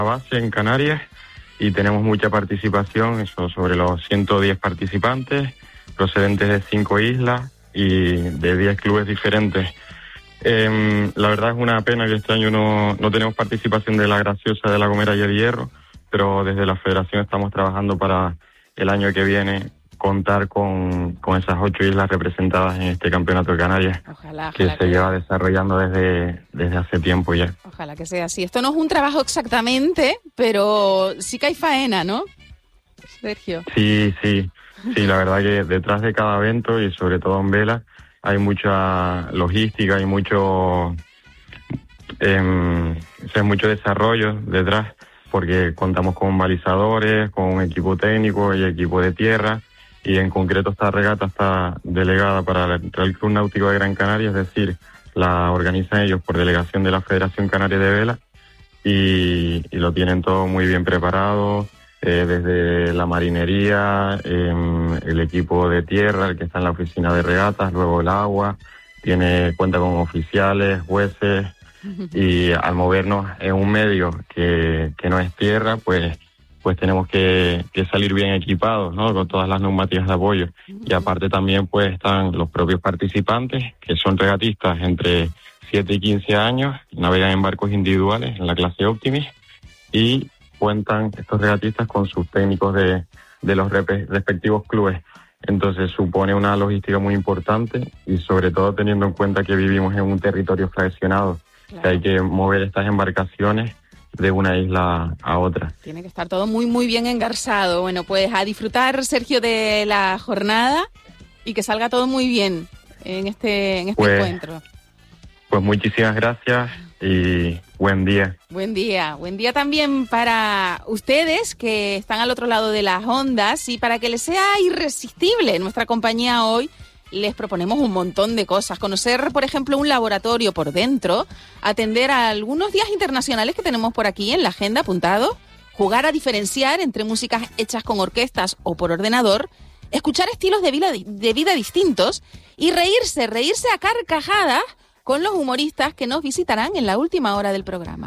base en Canarias y tenemos mucha participación, eso, sobre los 110 participantes, procedentes de 5 islas y de 10 clubes diferentes. La verdad es una pena que este año no tenemos participación de la Graciosa, de La Gomera y el Hierro, pero desde la Federación estamos trabajando para el año que viene contar con esas 8 islas representadas en este Campeonato de Canarias. Ojalá que se lleva desarrollando desde hace tiempo ya. Ojalá que sea así. Esto no es un trabajo exactamente, pero sí que hay faena, ¿no, Sergio? Sí, la verdad que detrás de cada evento y sobre todo en vela hay mucha logística, hay mucho desarrollo detrás, porque contamos con balizadores, con un equipo técnico y equipo de tierra, y en concreto esta regata está delegada para el Real Club Náutico de Gran Canaria, es decir, la organizan ellos por delegación de la Federación Canaria de Vela, y lo tienen todo muy bien preparado, desde la marinería, el equipo de tierra, el que está en la oficina de regatas, luego el agua, cuenta con oficiales, jueces, y al movernos en un medio que no es tierra, pues tenemos que salir bien equipados, ¿no? Con todas las neumáticas de apoyo. Y aparte también pues están los propios participantes, que son regatistas entre 7 y 15 años, navegan en barcos individuales en la clase Optimis, y cuentan estos regatistas con sus técnicos de los respectivos clubes. Entonces supone una logística muy importante, y sobre todo teniendo en cuenta que vivimos en un territorio fraccionado, claro, que hay que mover estas embarcaciones de una isla a otra. Tiene que estar todo muy, muy bien engarzado. Bueno, pues a disfrutar, Sergio, de la jornada y que salga todo muy bien en este encuentro. Pues muchísimas gracias y buen día. Buen día también para ustedes que están al otro lado de las ondas, y para que les sea irresistible nuestra compañía hoy, les proponemos un montón de cosas. Conocer, por ejemplo, un laboratorio por dentro, atender a algunos días internacionales que tenemos por aquí en la agenda apuntado, jugar a diferenciar entre músicas hechas con orquestas o por ordenador, escuchar estilos de vida distintos y reírse a carcajadas con los humoristas que nos visitarán en la última hora del programa.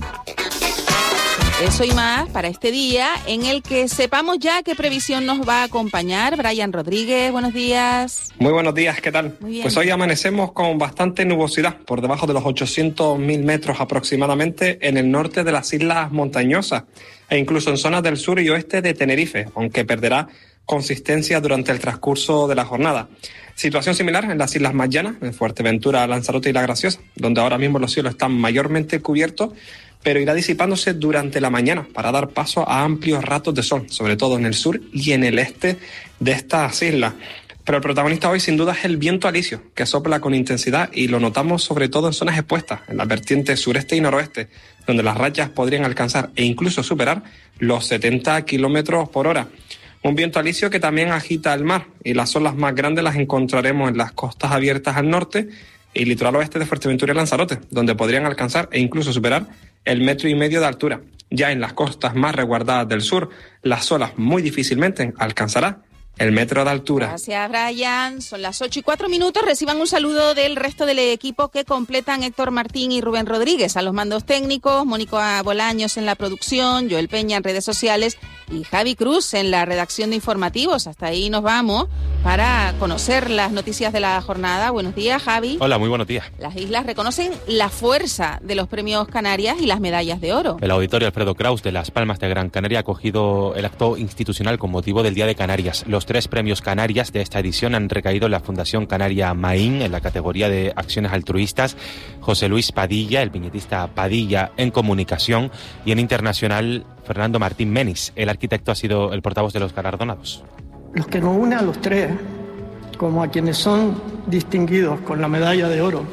Eso y más para este día, en el que sepamos ya qué previsión nos va a acompañar. Brian Rodríguez, buenos días. Muy buenos días, ¿qué tal? Pues hoy amanecemos con bastante nubosidad, por debajo de los 800.000 metros aproximadamente, en el norte de las islas montañosas, e incluso en zonas del sur y oeste de Tenerife, aunque perderá consistencia durante el transcurso de la jornada. Situación similar en las islas más llanas, en Fuerteventura, Lanzarote y La Graciosa, donde ahora mismo los cielos están mayormente cubiertos, pero irá disipándose durante la mañana para dar paso a amplios ratos de sol, sobre todo en el sur y en el este de estas islas. Pero el protagonista hoy sin duda es el viento alisio, que sopla con intensidad y lo notamos sobre todo en zonas expuestas, en las vertientes sureste y noroeste, donde las rachas podrían alcanzar e incluso superar los 70 kilómetros por hora. Un viento alisio que también agita el mar, y las olas más grandes las encontraremos en las costas abiertas al norte y litoral oeste de Fuerteventura y Lanzarote, donde podrían alcanzar e incluso superar el 1,5 metros de altura. Ya en las costas más resguardadas del sur, las olas muy difícilmente alcanzarán el 1 metro de altura. Gracias, Brian. Son las 8:04. Reciban un saludo del resto del equipo que completan Héctor Martín y Rubén Rodríguez a los mandos técnicos, Mónica Bolaños en la producción, Joel Peña en redes sociales y Javi Cruz en la redacción de informativos. Hasta ahí nos vamos para conocer las noticias de la jornada. Buenos días, Javi. Hola, muy buenos días. Las islas reconocen la fuerza de los premios Canarias y las medallas de oro. El Auditorio Alfredo Kraus de Las Palmas de Gran Canaria ha acogido el acto institucional con motivo del Día de Canarias. Los 3 premios Canarias de esta edición han recaído en la Fundación Canaria Maín en la categoría de acciones altruistas, José Luis Padilla, el viñetista Padilla en comunicación, y en internacional Fernando Martín Menis. El arquitecto ha sido el portavoz de los galardonados. Los que nos une a los 3, como a quienes son distinguidos con la medalla de oro,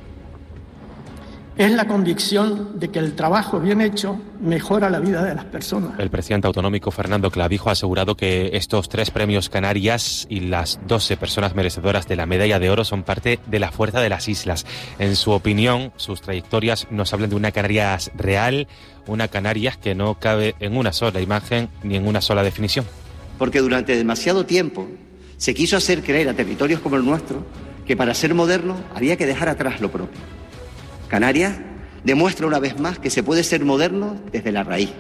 es la convicción de que el trabajo bien hecho mejora la vida de las personas. El presidente autonómico Fernando Clavijo ha asegurado que estos 3 premios Canarias y las 12 personas merecedoras de la medalla de oro son parte de la fuerza de las islas. En su opinión, sus trayectorias nos hablan de una Canarias real, una Canarias que no cabe en una sola imagen ni en una sola definición. Porque durante demasiado tiempo se quiso hacer creer a territorios como el nuestro que para ser moderno había que dejar atrás lo propio. Canarias demuestra una vez más que se puede ser moderno desde la raíz.